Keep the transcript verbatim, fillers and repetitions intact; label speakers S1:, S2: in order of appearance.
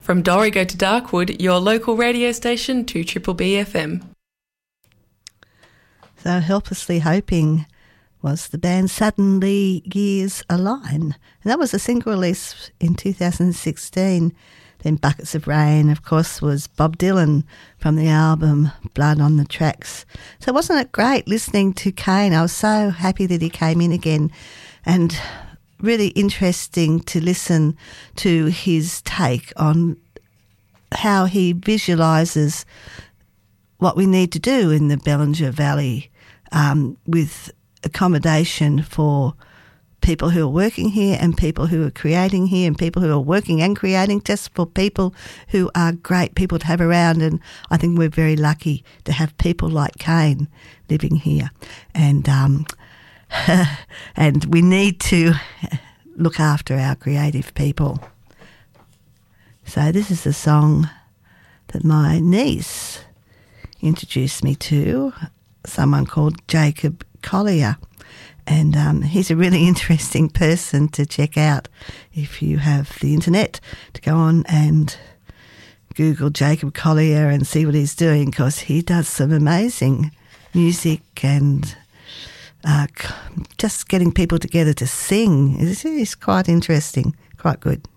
S1: From Dorrigo to Darkwood, your local radio station, two Triple B F M.
S2: So Helplessly Hoping was the band Suddenly Gears Align. And that was a single release in two thousand sixteen. Then Buckets of Rain, of course, was Bob Dylan from the album Blood on the Tracks. So wasn't it great listening to Kane? I was so happy that he came in again, and really interesting to listen to his take on how he visualises what we need to do in the Bellinger Valley um, with accommodation for people who are working here and people who are creating here and people who are working and creating, just for people who are great people to have around. And I think we're very lucky to have people like Kane living here. And um, and we need to look after our creative people. So this is a song that my niece introduced me to, someone called Jacob Collier. And um, he's a really interesting person to check out if you have the internet, to go on and Google Jacob Collier and see what he's doing, because he does some amazing music and uh, just getting people together to sing is, is quite interesting, quite good.